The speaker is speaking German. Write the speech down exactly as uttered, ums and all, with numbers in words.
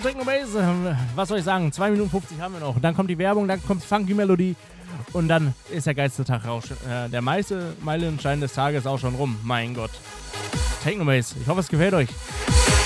Technobase. Was soll ich sagen? zwei Minuten fünfzig haben wir noch. Dann kommt die Werbung, dann kommt Funky Melodie. Und dann ist der geilste Tag auch schon, äh, der meiste Meilenstein des Tages auch schon rum. Mein Gott. Technobase. Ich hoffe, es gefällt euch.